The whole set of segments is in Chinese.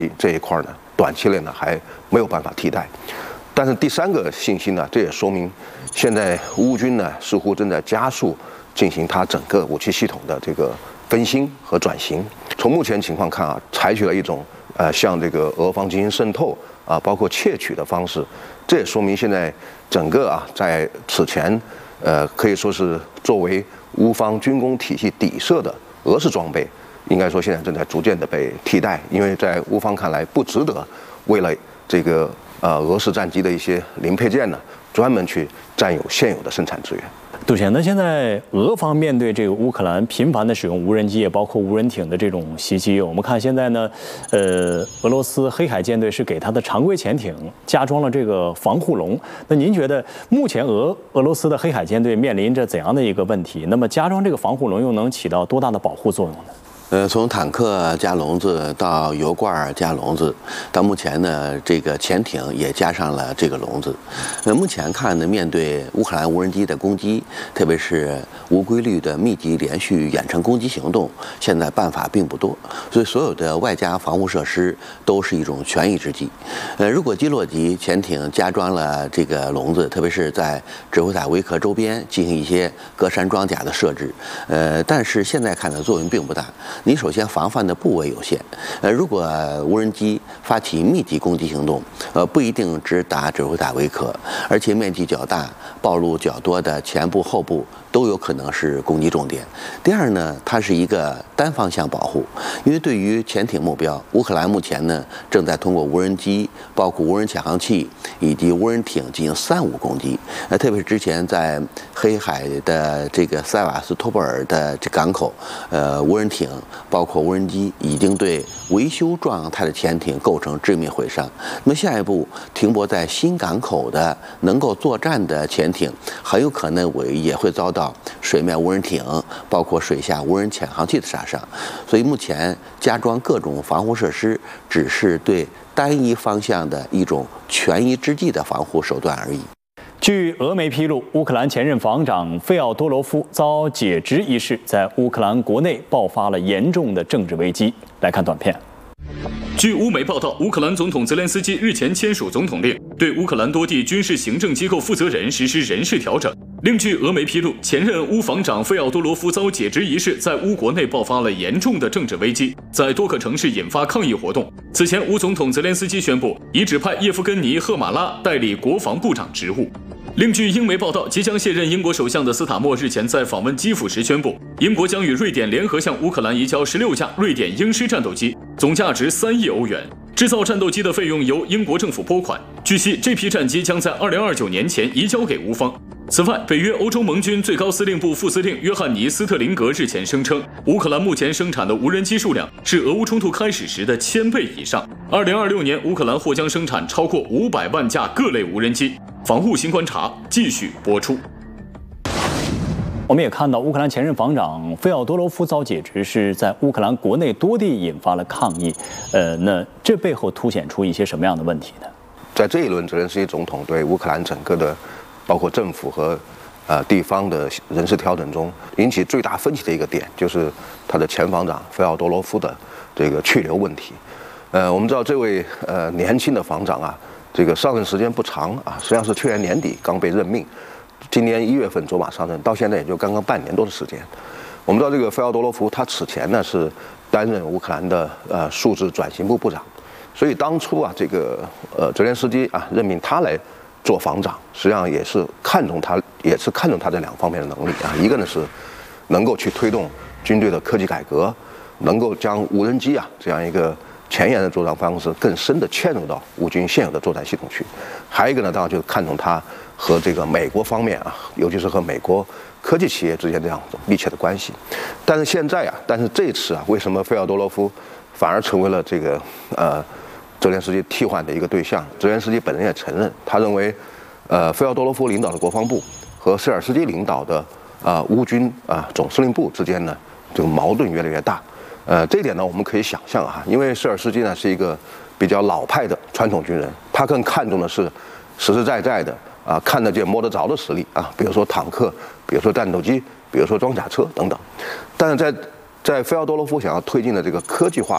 这一块呢，短期内呢还没有办法替代。但是第三个信息呢，这也说明现在乌军呢似乎正在加速进行它整个武器系统的这个更新和转型。从目前情况看啊，采取了一种向这个俄方进行渗透啊，包括窃取的方式。这也说明现在整个在此前可以说是作为乌方军工体系底色的俄式装备，应该说现在正在逐渐的被替代，因为在乌方看来不值得为了这个俄式战机的一些零配件呢，专门去占有现有的生产资源。 杜先生，那现在俄方面对这个乌克兰频繁的使用无人机，也包括无人艇的这种袭击，我们看现在呢，俄罗斯黑海舰队是给它的常规潜艇加装了这个防护笼。那您觉得目前俄罗斯的黑海舰队面临着怎样的一个问题？那么加装这个防护笼又能起到多大的保护作用呢？ 从坦克加笼子到油罐加笼子，到目前呢，这个潜艇也加上了这个笼子。目前看呢，面对乌克兰无人机的攻击，特别是无规律的密集连续远程攻击行动，现在办法并不多，所以所有的外加防护设施都是一种权宜之计。如果基洛级潜艇加装了这个笼子，特别是在指挥塔维克周边进行一些隔山装甲的设置，但是现在看的作用并不大。你首先防范的部位有限，如果无人机发起密集攻击行动，不一定只打指挥塔维克，而且面积较大、暴露较多的前部、后部都有可能是攻击重点。第二呢，它是一个单方向保护，因为对于潜艇目标，乌克兰目前呢正在通过无人机、包括无人潜航器以及无人艇进行3-5攻击。特别是之前在黑海的这个塞瓦斯托波尔的这港口，无人艇包括无人机已经对维修状态的潜艇构成致命毁伤。那么下一步停泊在新港口的能够作战的潜艇，很有可能也会遭到水面无人艇包括水下无人潜航器的杀伤。所以目前加装各种防护设施只是对单一方向的一种权宜之计的防护手段而已。 据俄媒披露，乌克兰前任防长费奥多罗夫遭解职一事，在乌克兰国内爆发了严重的政治危机。来看短片。 据乌媒报道，乌克兰总统泽连斯基日前签署总统令，对乌克兰多地军事行政机构负责人实施人事调整。另据俄媒披露，前任乌防长费奥多罗夫遭解职一事，在乌国内爆发了严重的政治危机，在多个城市引发抗议活动。此前，乌总统泽连斯基宣布已指派叶夫根尼·赫马拉代理国防部长职务。另据英媒报道，即将卸任英国首相的斯塔默日前在访问基辅时宣布，英国将与瑞典联合向乌克兰移交16架瑞典鹰狮战斗机，总价值3亿欧元。制造战斗机的费用由英国政府拨款。据悉，这批战机将在2029年前移交给乌方。此外，北约欧洲盟军最高司令部副司令约翰尼·斯特林格日前声称，乌克兰目前生产的无人机数量是俄乌冲突开始时的1000倍以上。2026年，乌克兰或将生产超过500万架各类无人机。防护新观察继续播出。 我们也看到，乌克兰前任防长费奥多罗夫遭解职，是在乌克兰国内多地引发了抗议。那这背后凸显出一些什么样的问题呢？ 在这一轮泽连斯基总统对乌克兰整个的，包括政府和地方的人事调整中，引起最大分歧的一个点，就是他的前防长费奥多罗夫的这个去留问题。我们知道这位年轻的防长啊，这个上任时间不长啊，实际上是去年年底刚被任命，今年1月份走马上任，到现在也就刚刚半年多的时间。我们知道这个费奥多罗夫他此前呢是担任乌克兰的数字转型部部长，所以当初啊这个泽连斯基啊任命他来做防长，实际上也是看重他这2方面的能力啊，一个呢是能够去推动军队的科技改革，能够将无人机啊这样一个前沿的作战方式更深地嵌入到乌军现有的作战系统去。还有一个呢，当然就是看重他和这个美国方面啊，尤其是和美国科技企业之间这样密切的关系。但是现在啊，这次啊，为什么费奥多罗夫反而成为了这个泽连斯基替换的一个对象？泽连斯基本人也承认，他认为费奥多罗夫领导的国防部和舍尔斯基领导的乌军总司令部之间呢，这个矛盾越来越大。这一点呢，我们可以想象啊，因为舍尔斯基呢是一个比较老派的传统军人，他更看重的是实实在在的看得见摸得着的实力啊，比如说坦克，比如说战斗机，比如说装甲车等等。但是在费奥多罗夫想要推进的这个科技化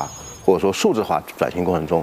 或者说数字化转型过程中，